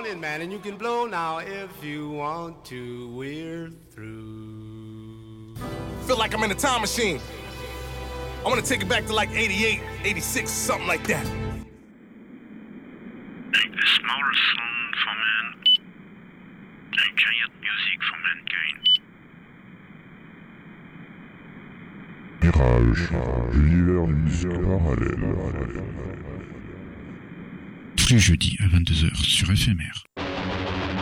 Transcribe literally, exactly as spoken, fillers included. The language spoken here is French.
in, man, and you can blow now if you want to. We're through. Feel like I'm in a time machine. I want to take it back to like eighty-eight, eighty-six, something like that. Make the small sound for man. And giant music for mankind. Mirage, l'univers du musique parallèle. Tous les jeudis à vingt-deux heures sur F M R.